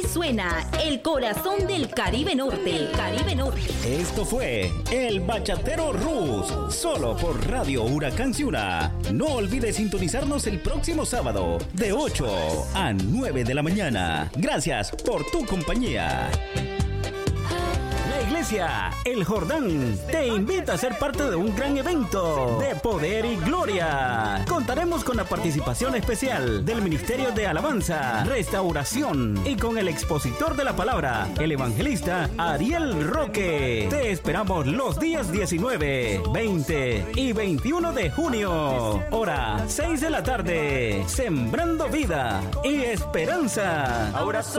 suena el corazón del Caribe Norte. El Caribe Norte. Esto fue El Bachatero Rus, solo por Radio Huracán Ciuna. No olvides sintonizarnos el próximo sábado, de 8 a 9 de la mañana. Gracias por tu compañía. Iglesia El Jordán te invita a ser parte de un gran evento de poder y gloria. Contaremos con la participación especial del Ministerio de Alabanza, Restauración y con el expositor de la palabra, el evangelista Ariel Roque. Te esperamos los días 19, 20 y 21 de junio, hora 6 de la tarde, sembrando vida y esperanza. Ahora